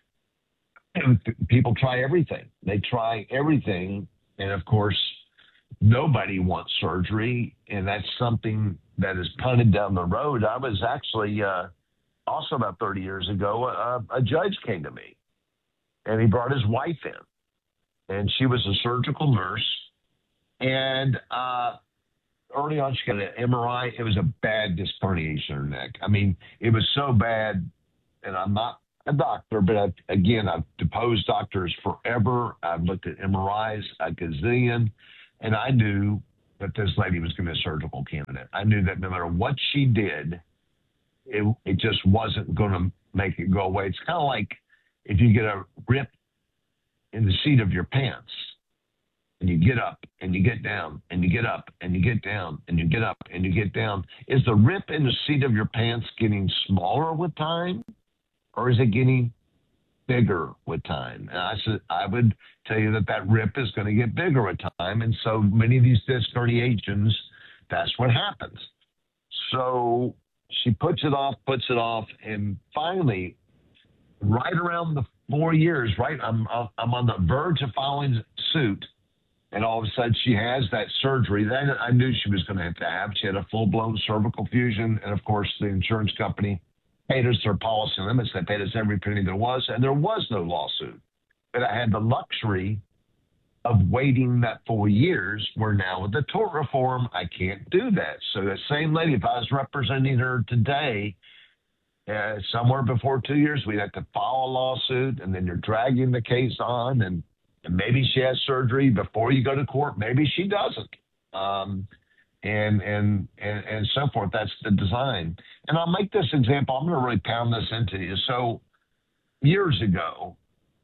people try everything. They try everything, and of course, nobody wants surgery, and that's something that is punted down the road. I was actually also about 30 years ago, a judge came to me, and he brought his wife in, and she was a surgical nurse, and early on she got an MRI. It was a bad disc herniation in her neck. I mean, it was so bad, and I'm not a doctor, but I've deposed doctors forever. I've looked at MRIs a gazillion, and I knew that this lady was going to be a surgical candidate. I knew that no matter what she did, it just wasn't going to make it go away. It's kind of like if you get a rip in the seat of your pants, and you get up and you get down and you get up and you get down and you get up and you get down. Is the rip in the seat of your pants getting smaller with time, or is it getting bigger with time? And I would tell you that rip is going to get bigger with time. And so many of these disc herniations, that's what happens. So she puts it off, and finally, right around the 4 years, right, I'm on the verge of filing suit, and all of a sudden she has that surgery that I knew she was going to have. She had a full-blown cervical fusion, and of course the insurance company paid us their policy limits. They paid us every penny there was, and there was no lawsuit. But I had the luxury of waiting that 4 years, where now with the tort reform, I can't do that. So the same lady, if I was representing her today, somewhere before 2 years, we'd have to file a lawsuit, and then you're dragging the case on, and maybe she has surgery before you go to court. Maybe she doesn't. And so forth. That's the design. And I'll make this example. I'm going to really pound this into you. So years ago,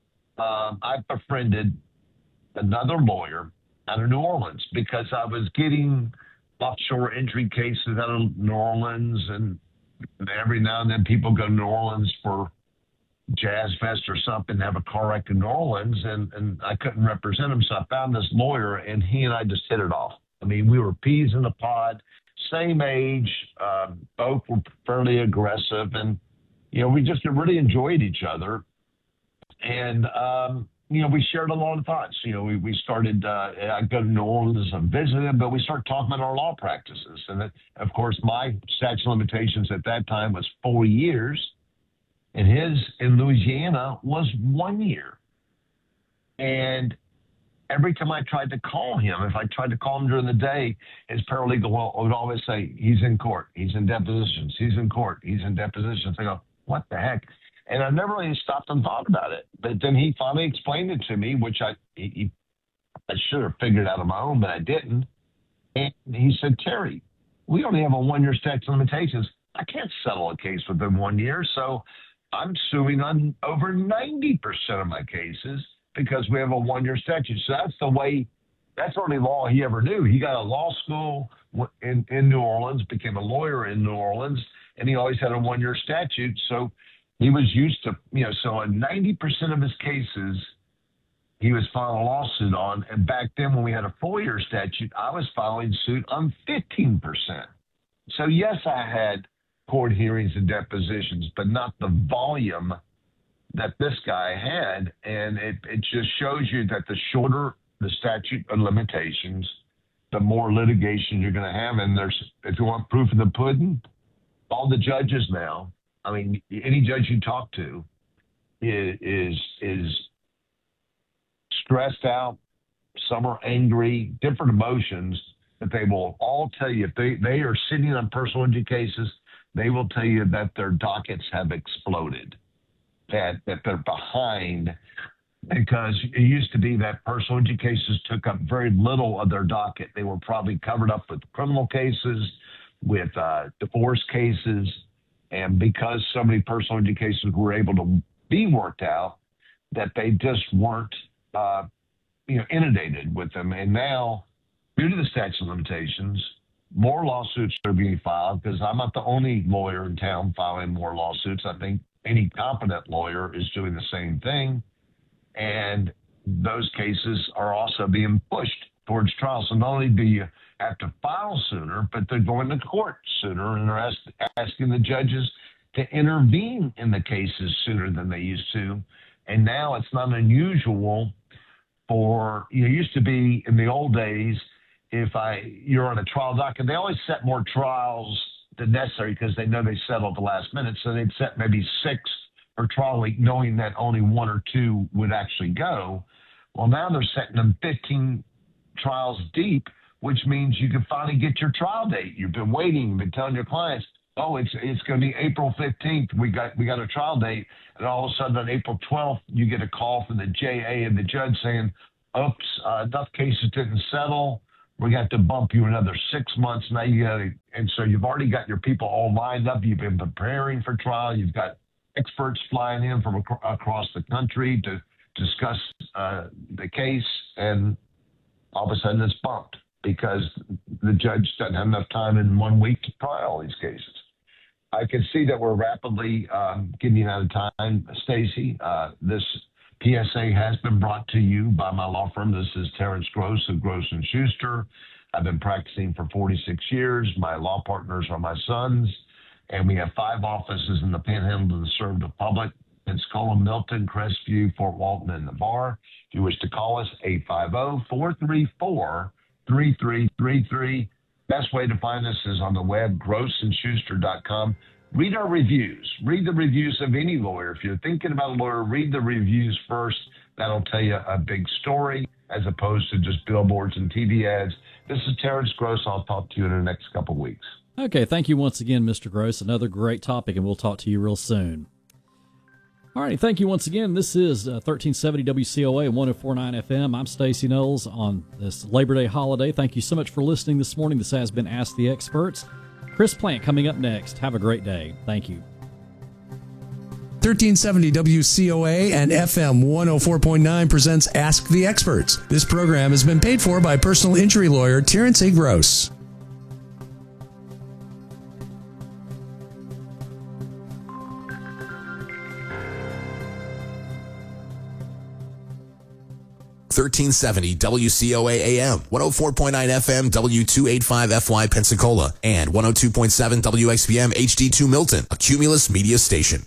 I befriended another lawyer out of New Orleans because I was getting offshore injury cases out of New Orleans, and every now and then people go to New Orleans for Jazz Fest or something, have a car wreck in New Orleans, and I couldn't represent him, so I found this lawyer, and he and I just hit it off. I mean, we were peas in a pod, same age, both were fairly aggressive, and, we just really enjoyed each other. And, we shared a lot of thoughts. We started, I'd go to New Orleans and visit him, but we started talking about our law practices. And, of course, my statute of limitations at that time was 4 years, and his in Louisiana was 1 year. And every time I tried to call him, if I tried to call him during the day, his paralegal would always say, he's in court, he's in depositions, he's in court, he's in depositions. I go, what the heck? And I never really stopped and thought about it. But then he finally explained it to me, which I should have figured out on my own, but I didn't. And he said, Terry, we only have a 1 year statute of limitations. I can't settle a case within 1 year. So I'm suing on over 90% of my cases because we have a 1 year statute. So that's the only law he ever knew. He got a law school in New Orleans, became a lawyer in New Orleans, and he always had a 1 year statute. So he was used to, so on 90% of his cases, he was filing a lawsuit on. And back then when we had a 4 year statute, I was filing suit on 15%. So yes, I had court hearings and depositions, but not the volume that this guy had. And it just shows you that the shorter the statute of limitations, the more litigation you're going to have. And if you want proof of the pudding, all the judges now, I mean, any judge you talk to is stressed out. Some are angry, different emotions that they will all tell you. If they are sitting on personal injury cases, they will tell you that their dockets have exploded, that they're behind, because it used to be that personal injury cases took up very little of their docket. They were probably covered up with criminal cases, with divorce cases, and because so many personal injury cases were able to be worked out, that they just weren't inundated with them. And now, due to the statute of limitations, more lawsuits are being filed, because I'm not the only lawyer in town filing more lawsuits. I think any competent lawyer is doing the same thing. And those cases are also being pushed towards trial. So not only do you have to file sooner, but they're going to court sooner, and they're asking the judges to intervene in the cases sooner than they used to. And now it's not unusual for, it used to be in the old days, if you're on a trial docket, they always set more trials than necessary because they know they settle at the last minute. So they'd set maybe 6 for trial week, knowing that only 1 or 2 would actually go. Well, now they're setting them 15 trials deep, which means you can finally get your trial date. You've been waiting, you've been telling your clients, oh, it's going to be April 15th. We got a trial date. And all of a sudden on April 12th, you get a call from the JA and the judge saying, oops, enough cases didn't settle. We got to bump you another 6 months. Now you got to, and so you've already got your people all lined up. You've been preparing for trial. You've got experts flying in from across the country to discuss the case, and all of a sudden it's bumped because the judge doesn't have enough time in 1 week to try all these cases. I can see that we're rapidly getting out of time, Stacy. This PSA has been brought to you by my law firm. This is Terrence Gross of Gross & Schuster. I've been practicing for 46 years. My law partners are my sons, and we have 5 offices in the Panhandle to serve the public: Pensacola, Milton, Crestview, Fort Walton, and the Bar. If you wish to call us, 850-434-3333. Best way to find us is on the web, grossandschuster.com. Read our reviews. Read the reviews of any lawyer. If you're thinking about a lawyer, read the reviews first. That'll tell you a big story as opposed to just billboards and TV ads. This is Terrence Gross. I'll talk to you in the next couple of weeks. Okay, thank you once again, Mr. Gross. Another great topic, and we'll talk to you real soon. All right, thank you once again. This is 1370 WCOA 104.9 FM. I'm Stacey Knowles on this Labor Day holiday. Thank you so much for listening this morning. This has been Ask the Experts. Chris Plant coming up next. Have a great day. Thank you. 1370 WCOA and FM 104.9 presents Ask the Experts. This program has been paid for by personal injury lawyer Terrence A. Gross. .1370 WCOA AM, 104.9 FM W285FY Pensacola, and 102.7 WXBM HD2 Milton, a Cumulus media station.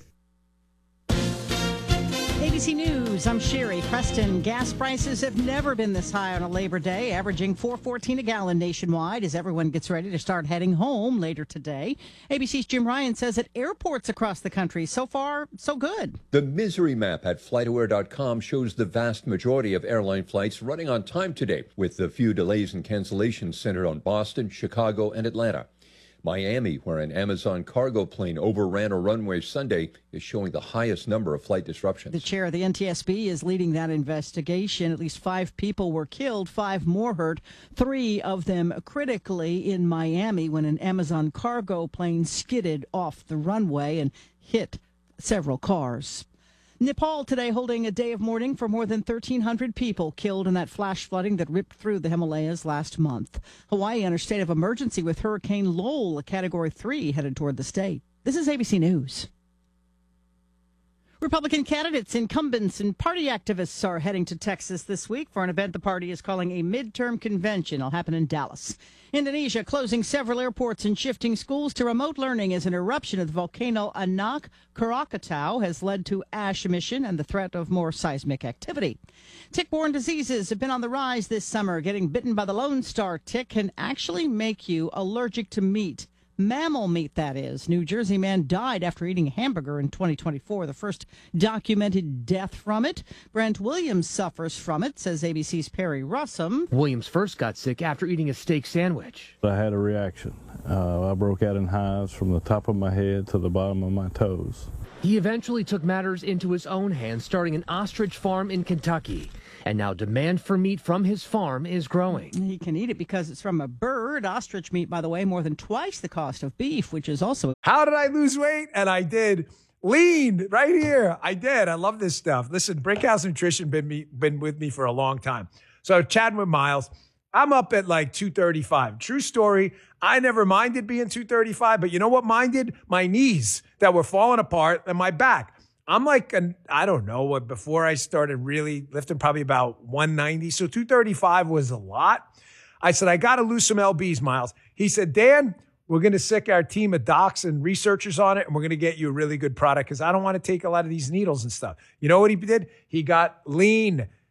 ABC News, I'm Sherry Preston. Gas prices have never been this high on a Labor Day, averaging $4.14 a gallon nationwide as everyone gets ready to start heading home later today. ABC's Jim Ryan says at airports across the country, so far, so good. The misery map at FlightAware.com shows the vast majority of airline flights running on time today, with a few delays and cancellations centered on Boston, Chicago, and Atlanta. Miami, where an Amazon cargo plane overran a runway Sunday, is showing the highest number of flight disruptions. The chair of the NTSB is leading that investigation. At least 5 people were killed, 5 more hurt, 3 of them critically in Miami when an Amazon cargo plane skidded off the runway and hit several cars. Nepal today holding a day of mourning for more than 1,300 people killed in that flash flooding that ripped through the Himalayas last month. Hawaii under state of emergency with Hurricane Lowell, a Category 3, headed toward the state. This is ABC News. Republican candidates, incumbents, and party activists are heading to Texas this week for an event the party is calling a midterm convention. It'll happen in Dallas. Indonesia closing several airports and shifting schools to remote learning as an eruption of the volcano Anak Krakatau has led to ash emission and the threat of more seismic activity. Tick-borne diseases have been on the rise this summer. Getting bitten by the Lone Star tick can actually make you allergic to meat. Mammal meat, that is. New Jersey man died after eating a hamburger in 2024, the first documented death from it. Brent Williams suffers from it, says ABC's Perry Russum. Williams first got sick after eating a steak sandwich. I had a reaction. I broke out in hives from the top of my head to the bottom of my toes. He eventually took matters into his own hands, starting an ostrich farm in Kentucky. And now demand for meat from his farm is growing. He can eat it because it's from a bird. Ostrich meat, by the way, more than twice the cost of beef, which is also... How did I lose weight? And I did. Lean right here. I did. I love this stuff. Listen, Brinkhouse Nutrition been with me for a long time. So chatting with Miles, I'm up at like 235. True story. I never minded being 235, but you know what minded? My knees that were falling apart and my back. I'm like, I don't know what, before I started really lifting, probably about 190. So 235 was a lot. I said, I got to lose some lbs, Miles. He said, Dan, we're going to sick our team of docs and researchers on it, and we're going to get you a really good product because I don't want to take a lot of these needles and stuff. You know what he did? He got lean.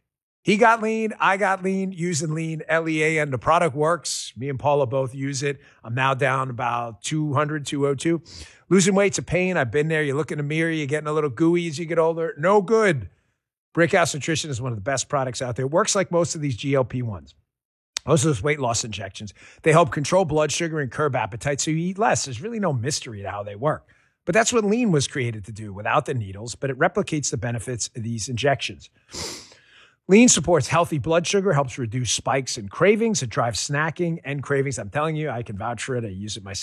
He got lean. I got lean using Lean, Lean. The product works. Me and Paula both use it. I'm now down about 200, 202. Losing weight's a pain. I've been there. You look in the mirror, you're getting a little gooey as you get older. No good. Brickhouse Nutrition is one of the best products out there. It works like most of these GLP-1s. Most of those weight loss injections. They help control blood sugar and curb appetite so you eat less. There's really no mystery to how they work. But that's what Lean was created to do without the needles, but it replicates the benefits of these injections. Lean supports healthy blood sugar, helps reduce spikes and cravings. It drives snacking and cravings. I'm telling you, I can vouch for it. I use it myself.